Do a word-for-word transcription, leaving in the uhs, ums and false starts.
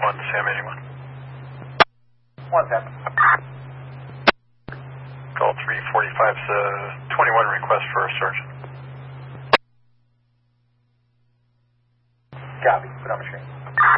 one, Sam eighty-one. One Sam. Call three forty-five, uh, twenty-one request for a sergeant. Copy. Put on machine.